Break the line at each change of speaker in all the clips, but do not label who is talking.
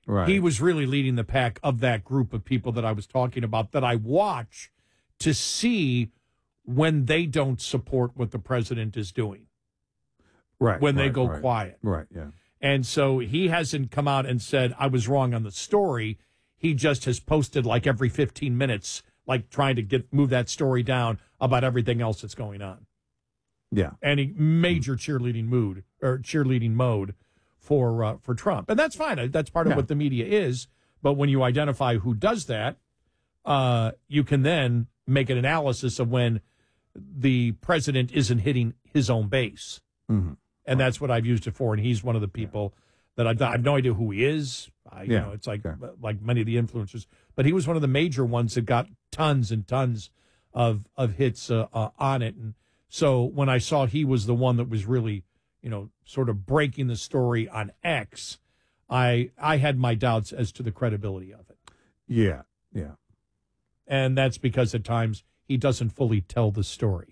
Right.
He was really leading the pack of that group of people that I was talking about that I watch to see when they don't support what the president is doing.
Right.
When they go quiet.
Right, yeah.
And so he hasn't come out and said, I was wrong on the story. He just has posted like every 15 minutes, like trying to move that story down about everything else that's going on.
Yeah.
And a major cheerleading mode for Trump. And that's fine. That's part of what the media is. But when you identify who does that, you can then make an analysis of when the president isn't hitting his own base.
Mm-hmm.
And that's what I've used it for. And he's one of the people that I have no idea who he is. You know, it's like many of the influencers. But he was one of the major ones that got tons and tons of hits on it. And so when I saw he was the one that was really, you know, sort of breaking the story on X, I had my doubts as to the credibility of it.
Yeah.
And that's because at times he doesn't fully tell the story.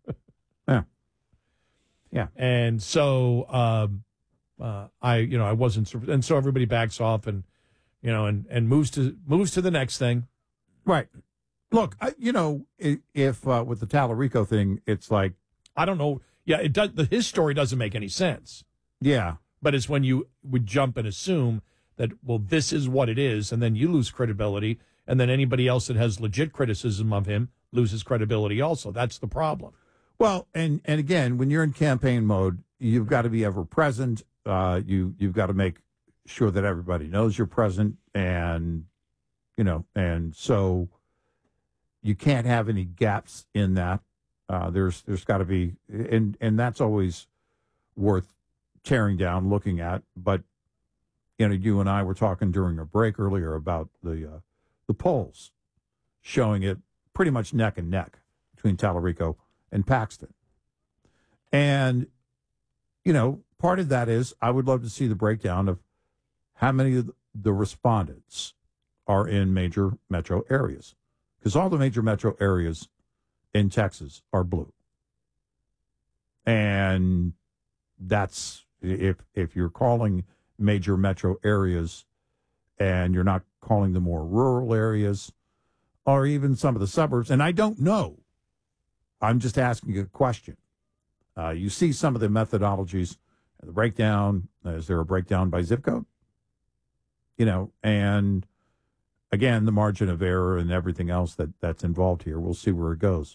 Yeah.
And so I wasn't, and so everybody backs off and moves to the next thing.
Right. Look, if with the Tallarico thing, it's like,
I don't know. Yeah, it does. His story doesn't make any sense.
Yeah.
But it's when you would jump and assume that, well, this is what it is, and then you lose credibility, and then anybody else that has legit criticism of him loses credibility also. That's the problem.
Well, and again, when you're in campaign mode, you've got to be ever present. You've got to make sure that everybody knows you're present, and so you can't have any gaps in that. There's got to be, and that's always worth tearing down, looking at. But you and I were talking during a break earlier about the polls showing it pretty much neck and neck between Tallarico and Paxton. And, part of that is I would love to see the breakdown of how many of the respondents are in major metro areas. Because all the major metro areas in Texas are blue. And that's, if you're calling major metro areas and you're not calling the more rural areas or even some of the suburbs, and I don't know, I'm just asking a question. You see some of the methodologies, the breakdown. Is there a breakdown by zip code? And again, the margin of error and everything else that's involved here. We'll see where it goes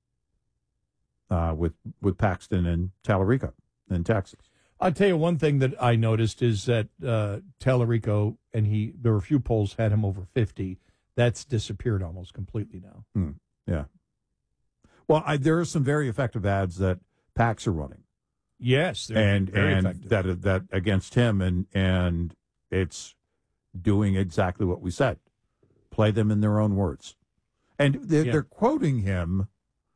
with Paxton and Tallarico in Texas.
I'll tell you one thing that I noticed is that Tallarico, and there were a few polls had him over 50. That's disappeared almost completely now.
Yeah. Well, there are some very effective ads that PACs are running.
Yes, they're very effective.
that against him, and it's doing exactly what we said. Play them in their own words, and they're quoting him,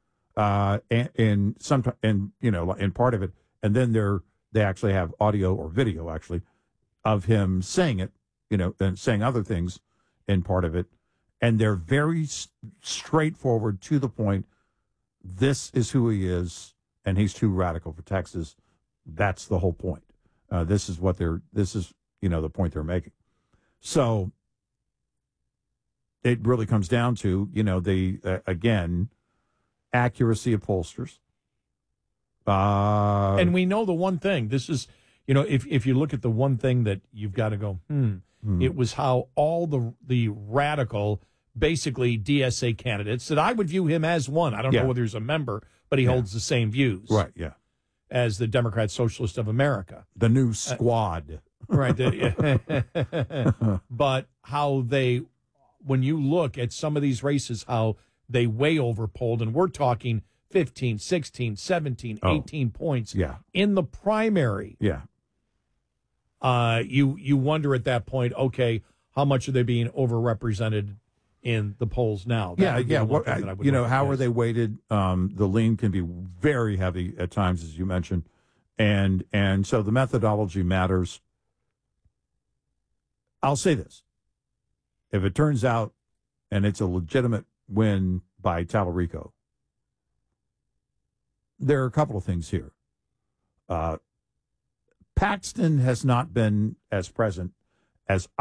in part of it, and then they actually have audio or video actually of him saying it, and saying other things in part of it, and they're very straightforward, to the point. This is who he is, and he's too radical for Texas. That's the whole point. This is the point they're making. So it really comes down to, again, accuracy of pollsters.
And we know the one thing. This is, if you look at the one thing that you've got to go, it was how all the radical, basically DSA candidates, that I would view him as one. I don't know whether he's a member, but he holds the same views.
Right, yeah.
As the Democrat Socialist of America.
The new squad.
Right. But how when you look at some of these races, how they way overpolled, and we're talking 15, 16, 17, 18 points in the primary.
Yeah.
You wonder at that point, okay, how much are they being overrepresented in the polls now?
How are they weighted? The lean can be very heavy at times, as you mentioned, and so the methodology matters. I'll say this: if it turns out, and it's a legitimate win by Tallarico, there are a couple of things here. Paxton has not been as present as